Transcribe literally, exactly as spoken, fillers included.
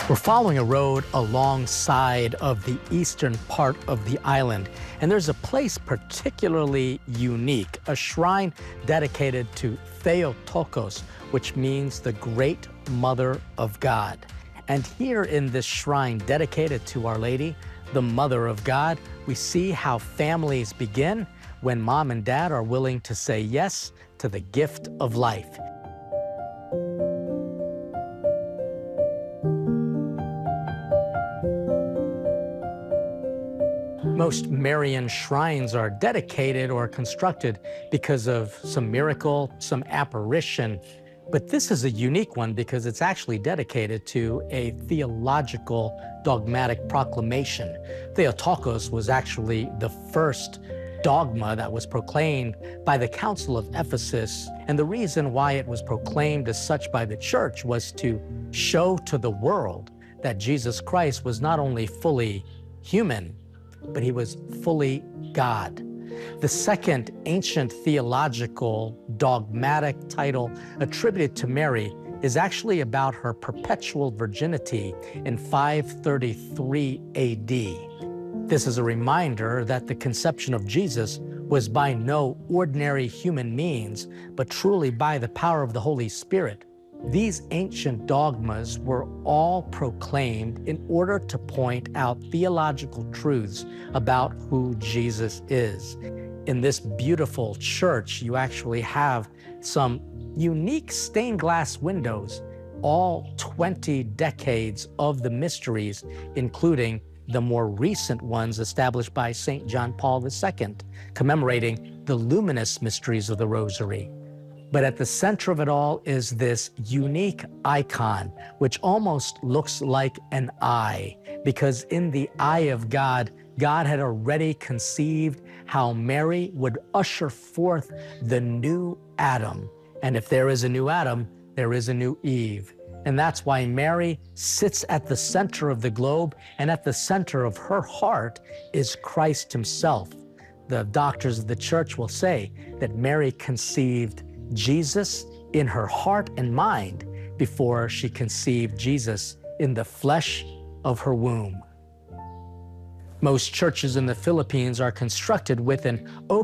We're following a road alongside of the eastern part of the island, and there's a place particularly unique, a shrine dedicated to Theotokos, which means the Great Mother of God. And here in this shrine dedicated to Our Lady, the Mother of God, we see how families begin when mom and dad are willing to say yes to the gift of life. Most Marian shrines are dedicated or constructed because of some miracle, some apparition, but this is a unique one because it's actually dedicated to a theological dogmatic proclamation. Theotokos was actually the first dogma that was proclaimed by the Council of Ephesus, and the reason why it was proclaimed as such by the church was to show to the world that Jesus Christ was not only fully human, but he was fully God. The second ancient theological dogmatic title attributed to Mary is actually about her perpetual virginity in five thirty-three A D. This is a reminder that the conception of Jesus was by no ordinary human means, but truly by the power of the Holy Spirit. These ancient dogmas were all proclaimed in order to point out theological truths about who Jesus is. In this beautiful church, you actually have some unique stained glass windows, all twenty decades of the mysteries, including the more recent ones established by Saint John Paul the Second, commemorating the luminous mysteries of the Rosary. But at the center of it all is this unique icon, which almost looks like an eye, because in the eye of God, God had already conceived how Mary would usher forth the new Adam. And if there is a new Adam, there is a new Eve. And that's why Mary sits at the center of the globe, and at the center of her heart is Christ himself. The doctors of the church will say that Mary conceived Jesus in her heart and mind before she conceived Jesus in the flesh of her womb. Most churches in the Philippines are constructed with an open